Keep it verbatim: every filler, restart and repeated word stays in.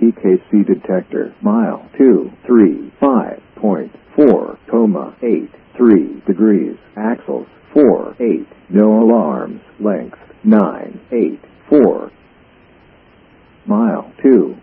T K C detector. Mile two three five point four, comma eight three degrees. Axles four eight. No alarms. Length nine eight four. Mile two